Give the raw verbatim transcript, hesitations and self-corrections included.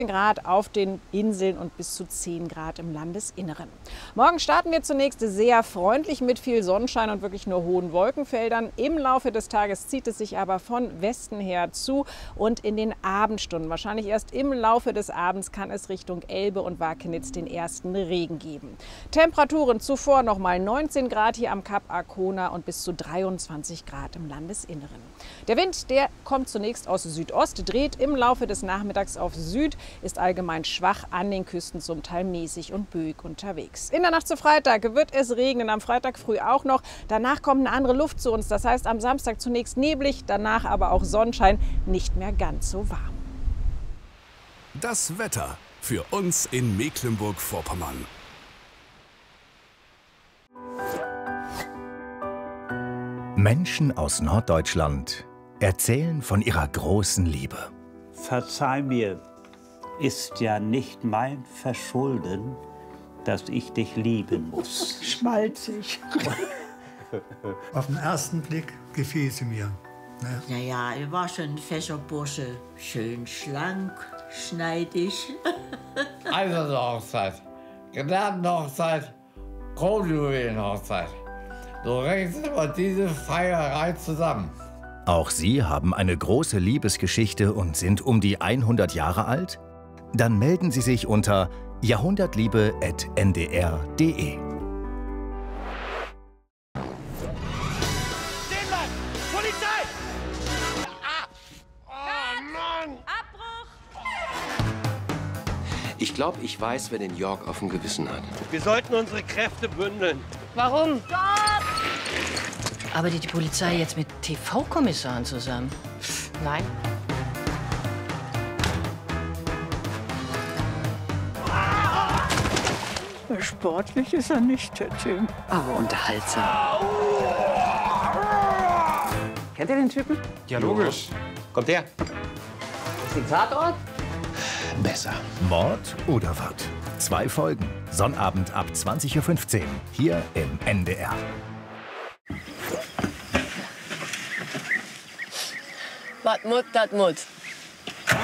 Grad auf den Inseln und bis zu zehn Grad im Landesinneren. Morgen starten wir zunächst sehr freundlich mit viel Sonnenschein und wirklich nur hohen Wolkenfeldern. Im Laufe des Tages zieht es sich aber von Westen her zu und in den Abendstunden, wahrscheinlich erst im Laufe des Abends, kann es Richtung Elbe und Wakenitz den ersten Regen geben. Temperaturen zuvor noch mal neunzehn Grad hier am Kap Arkona und bis zu dreiundzwanzig Grad im Landesinneren. Der Wind, der kommt zunächst aus Südost, dreht im Laufe des Nachmittags auf Süd, ist allgemein schwach, an den Küsten zum Teil mäßig und böig unterwegs. In der Nacht zu Freitag wird es regnen, am Freitag früh auch noch. Danach kommt eine andere Luft zu uns, das heißt am Samstag zunächst neblig, danach aber auch Sonnenschein, nicht mehr ganz so warm. Das Wetter für uns in Mecklenburg-Vorpommern. Menschen aus Norddeutschland erzählen von ihrer großen Liebe. Verzeih mir, ist ja nicht mein Verschulden, dass ich dich lieben muss. Schmalzig. Auf den ersten Blick gefiel sie mir. Ne? Ja, ja, er war schon ein fescher Bursche. Schön schlank, schneidig. Eiserne Hochzeit, Gnadenhochzeit, Kronjuwelenhochzeit. So rechnet immer diese Feierei zusammen. Auch Sie haben eine große Liebesgeschichte und sind um die hundert Jahre alt? Dann melden Sie sich unter jahrhundertliebe at n d r punkt d e. Stehen bleiben! Polizei! Ah! Oh Mann! Abbruch! Ich glaube, ich weiß, wer den Jörg auf dem Gewissen hat. Wir sollten unsere Kräfte bündeln. Warum? Stopp! Arbeitet die Polizei jetzt mit T V-Kommissaren zusammen? Nein. Sportlich ist er nicht, der Tim. Aber unterhaltsam. Kennt ihr den Typen? Ja, logisch. Kommt her. Ist die Tatort? Besser. Mord oder Wirt? Zwei Folgen. Sonnabend ab zwanzig Uhr fünfzehn. Hier im N D R. Was Mut, dat Mut.